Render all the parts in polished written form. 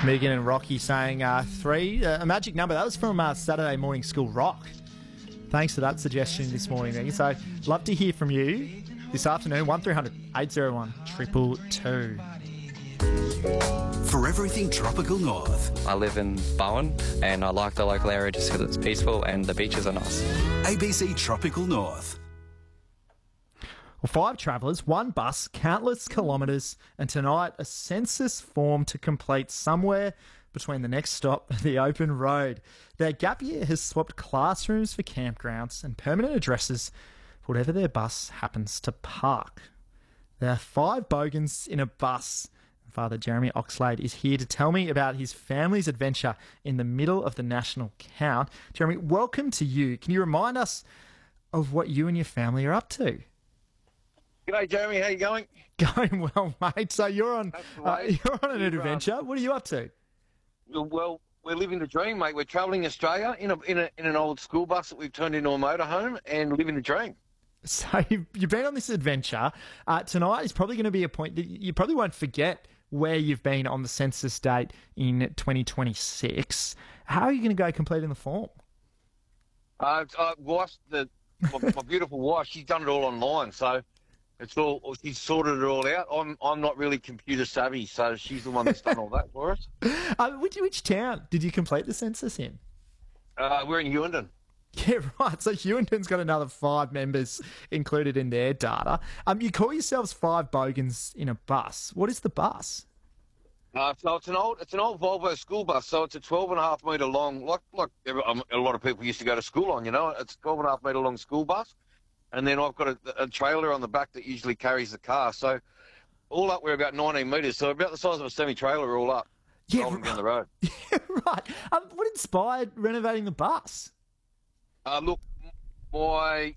Megan and Rocky saying 3, a magic number. That was from Saturday Morning School Rock. Thanks for that suggestion this morning, Megan. So, love to hear from you this afternoon. 1300 801 222. For everything Tropical North. I live in Bowen and I like the local area just because it's peaceful and the beaches are nice. ABC Tropical North. Well, 5 travellers, 1 bus, countless kilometres, and tonight a census form to complete somewhere between the next stop and the open road. Their gap year has swapped classrooms for campgrounds and permanent addresses for whatever their bus happens to park. There are 5 bogans in a bus. Father Jeremy Oxlade is here to tell me about his family's adventure in the middle of the national count. Jeremy, welcome to you. Can you remind us of what you and your family are up to? G'day, Jeremy. How you going? Going well, mate. So you're on an adventure. What are you up to? Well, we're living the dream, mate. We're travelling Australia in an old school bus that we've turned into a motorhome and living the dream. So you've been on this adventure. Tonight is probably going to be a point that you probably won't forget where you've been on the census date in 2026. How are you going to go completing the form? My beautiful wife, she's done it all online, so she's sorted it all out. I'm not really computer savvy, so she's the one that's done all that for us. Which town did you complete the census in? We're in Hughenden. Yeah, right. So Hughenden got another 5 members included in their data. You call yourselves 5 bogans in a bus. What is the bus? So it's an old Volvo school bus. So it's a 12.5 metre long, like a lot of people used to go to school on. It's a 12.5 metre long school bus, and then I've got a trailer on the back that usually carries the car. So all up, we're about 19 metres. So about the size of a semi-trailer all up. Yeah, rolling down the road. Yeah, right. What inspired renovating the bus? Look, my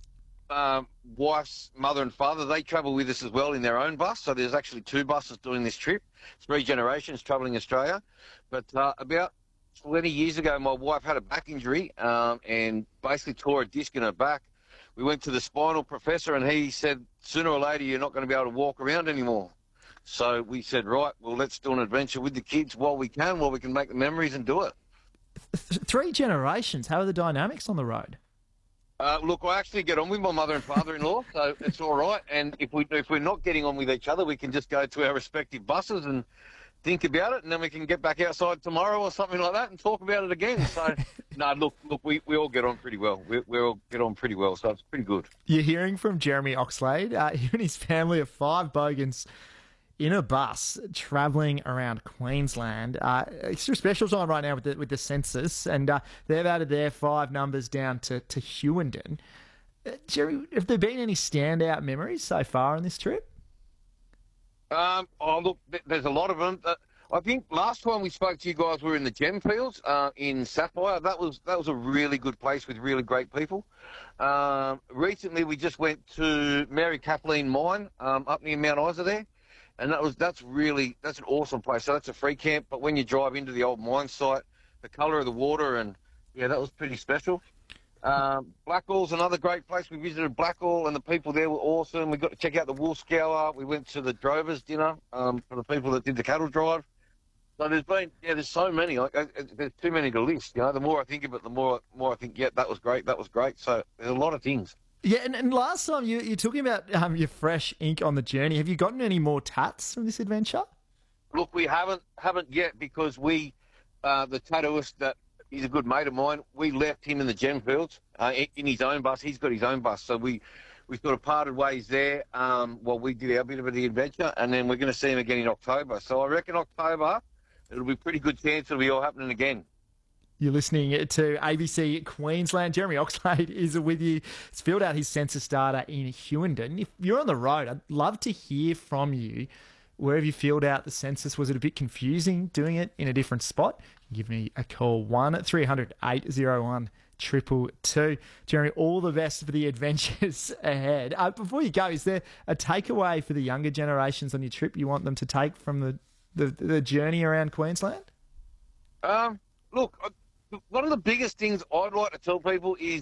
wife's mother and father, they travel with us as well in their own bus. So there's actually 2 buses doing this trip. 3 generations travelling Australia. But about 20 years ago, my wife had a back injury and basically tore a disc in her back. We went to the spinal professor and he said, sooner or later, you're not going to be able to walk around anymore. So we said, right, well, let's do an adventure with the kids while we can make the memories and do it. 3 generations. How are the dynamics on the road? Look, I actually get on with my mother and father-in-law, so it's all right. And if we're not getting on with each other, we can just go to our respective buses and think about it, and then we can get back outside tomorrow or something like that and talk about it again. So, no, look, we all get on pretty well. We all get on pretty well, so it's pretty good. You're hearing from Jeremy Oxlade. He and his family of 5 bogans in a bus travelling around Queensland. Extra special time right now with the census, and they've added their 5 numbers down to Hughenden. Jerry, have there been any standout memories so far on this trip? Look, there's a lot of them. I think last time we spoke to you guys, we were in the Gemfields in Sapphire. That was a really good place with really great people. Recently, we just went to Mary Kathleen Mine up near Mount Isa there. And that's an awesome place. So that's a free camp, but when you drive into the old mine site, the colour of the water, and yeah, that was pretty special. Blackall's another great place. We visited Blackall, and the people there were awesome. We got to check out the wool scour. We went to the drovers' dinner for the people that did the cattle drive. So there's so many. There's too many to list. The more I think of it, the more I think, yeah, that was great. So there's a lot of things. Yeah, and last time you're talking about your fresh ink on the journey. Have you gotten any more tats from this adventure? Look, we haven't yet because the tattooist that is a good mate of mine, we left him in the Gemfields in his own bus. He's got his own bus, so we sort of parted ways there while we did our bit of the adventure, and then we're going to see him again in October. So I reckon October, it'll be a pretty good chance it'll be all happening again. You're listening to ABC Queensland. Jeremy Oxlade is with you. He's filled out his census data in Hughenden. If you're on the road, I'd love to hear from you. Where have you filled out the census? Was it a bit confusing doing it in a different spot? Give me a call, 1300 801 222. Jeremy, all the best for the adventures ahead. Before you go, is there a takeaway for the younger generations on your trip you want them to take from the journey around Queensland? Look, one of the biggest things I'd like to tell people is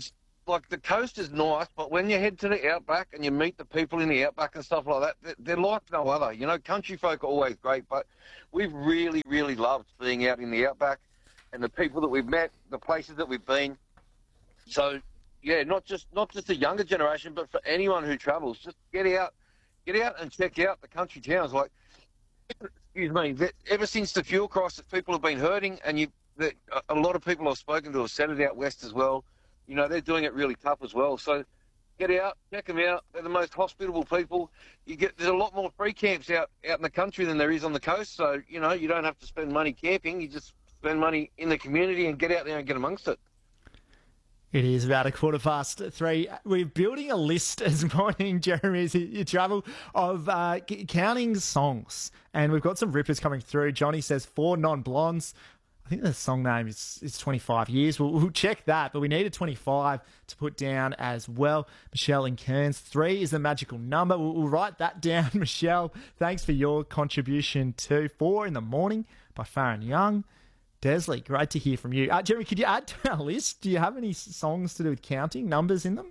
like the coast is nice, but when you head to the outback and you meet the people in the outback and stuff like that, they're like no other. You know, country folk are always great, but we've really, really loved being out in the outback and the people that we've met, the places that we've been. So, yeah, not just the younger generation, but for anyone who travels, just get out and check out the country towns. Like, excuse me, ever since the fuel crisis, people have been hurting, and a lot of people I've spoken to have said it out west as well. You know, they're doing it really tough as well. So get out, check them out. They're the most hospitable people. There's a lot more free camps out in the country than there is on the coast. So, you know, you don't have to spend money camping. You just spend money in the community and get out there and get amongst it. It is about 3:15. We're building a list as morning, Jeremy, as you travel, of counting songs. And we've got some rippers coming through. Johnny says 4 non-blondes. I think the song name is 25 years. We'll check that, but we need a 25 to put down as well. Michelle in Cairns, 3 is the magical number. We'll write that down, Michelle. Thanks for your contribution too. 4 in the Morning by Farron Young. Desley, great to hear from you. Jeremy, could you add to our list? Do you have any songs to do with counting, numbers in them?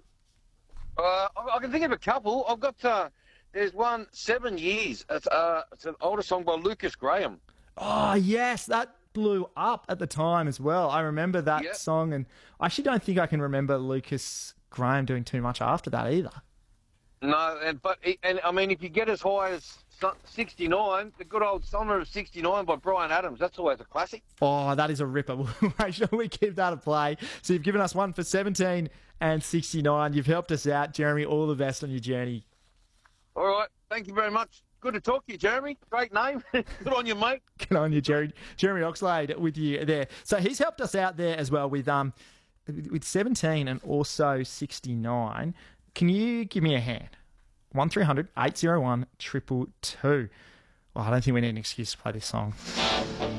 I can think of a couple. I've got, there's one, 7 Years. It's an older song by Lucas Graham. Oh, yes, that blew up at the time as well. I remember that song, and I actually don't think I can remember Lucas Graham doing too much after that either. No, but I mean, if you get as high as 69, the good old Summer of 69 by Bryan Adams, that's always a classic. Oh, that is a ripper. We'll make sure we give that a play. So you've given us one for 17 and 69. You've helped us out, Jeremy. All the best on your journey. All right. Thank you very much. Good to talk to you, Jeremy. Great name. Good on you, mate. Good on you, Jeremy. Jeremy Oxlade with you there. So he's helped us out there as well with 17 and also 69. Can you give me a hand? 1300 801 222. Well, I don't think we need an excuse to play this song.